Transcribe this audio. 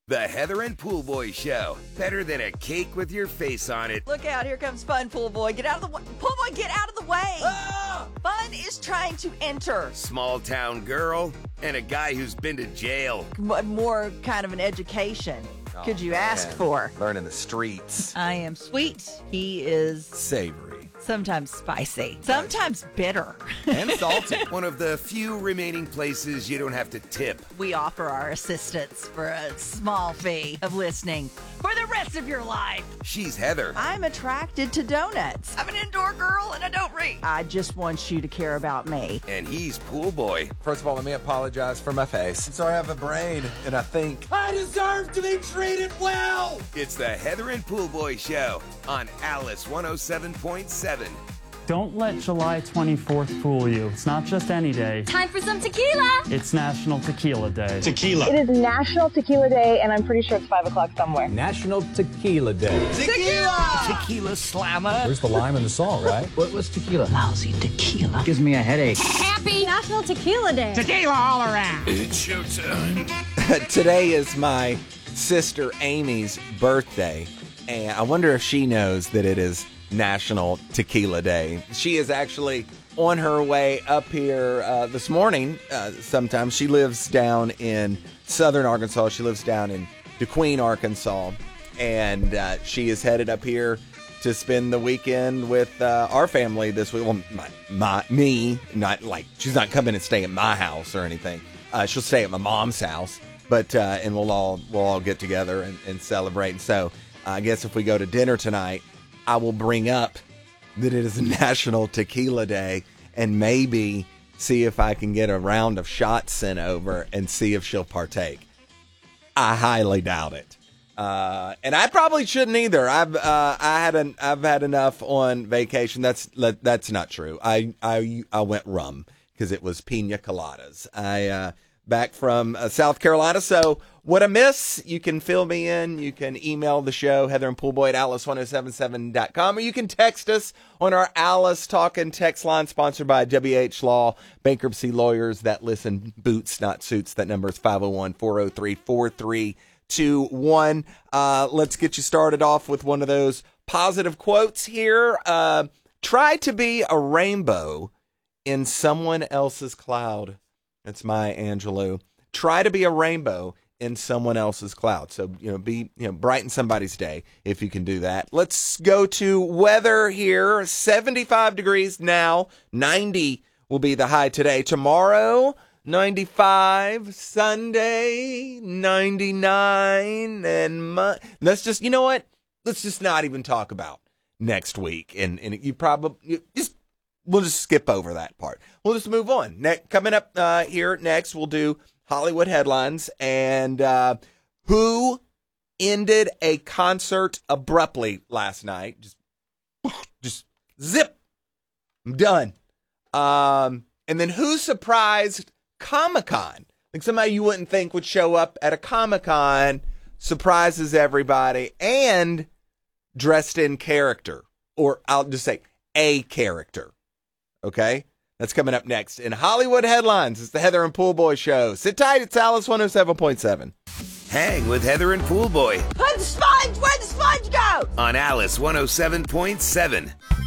The Heather and Pool Boy Show. Better than a cake with your face on it. Look out, here comes Fun, Pool Boy. Get out of the way. Pool Boy, get out of the way. Ah! Fun is trying to enter. Small town girl and a guy who's been to jail. More kind of an education. Could you ask for? Learning the streets. I am sweet. He is Savory. sometimes spicy, sometimes bitter. And salty. One of the few remaining places you don't have to tip. We offer our assistance for a small fee of listening for the rest of your life. She's Heather. I'm attracted to donuts. I'm an indoor girl and I don't read. I just want you to care about me. And he's Pool Boy. First of all, let me apologize for my face. So I have a brain, and I think I deserve to be treated well. It's the Heather and Pool Boy Show on Alice 107.7. Don't let July 24th fool you. It's not just any day. Time for some tequila. It's National Tequila Day. Tequila. It is National Tequila Day, and I'm pretty sure it's 5 o'clock somewhere. National Tequila Day. Tequila slammer. Where's the lime and the salt, right? What's tequila? Lousy tequila. Gives me a headache. Happy National Tequila Day. Tequila all around. It's showtime. Today is my sister Amy's birthday, and I wonder if she knows that it is National Tequila Day. She is actually on her way up here this morning. Sometimes she lives down in southern Arkansas. She lives down in DeQueen, Arkansas, and she is headed up here to spend the weekend with our family this week. Well, me, not like she's not coming and staying at my house or anything. She'll stay at my mom's house, but and we'll all get together and celebrate. And so I guess if we go to dinner tonight, I will bring up that it is National Tequila Day and maybe see if I can get a round of shots sent over and see if she'll partake. I highly doubt it. And I probably shouldn't either. I've had enough on vacation. That's not true. I went rum because it was pina coladas. Back from South Carolina. So what I miss, you can fill me in. You can email the show, Heather and Poolboy at alice1077.com, or you can text us on our Alice Talkin' text line, sponsored by WH Law, bankruptcy lawyers that listen boots, not suits. That number is 501-403-4321. Let's get you started off with one of those positive quotes here. Try to be a rainbow in someone else's cloud. That's Maya Angelou. Try to be a rainbow in someone else's cloud. So, brighten somebody's day if you can do that. Let's go to weather here. 75 degrees now. 90 will be the high today. Tomorrow, 95. Sunday, 99. And let's just, you know what? Let's just not even talk about next week. And we'll just skip over that part. We'll just move on. Coming up here next, we'll do Hollywood headlines and who ended a concert abruptly last night. Just zip. I'm done. And then who surprised Comic-Con? Like somebody you wouldn't think would show up at a Comic-Con, surprises everybody, and dressed in character. Or I'll just say a character. Okay? That's coming up next in Hollywood Headlines. It's the Heather and Pool Boy Show. Sit tight. It's Alice 107.7. Hang with Heather and Pool Boy Put the sponge! Where'd the sponge go? on Alice 107.7.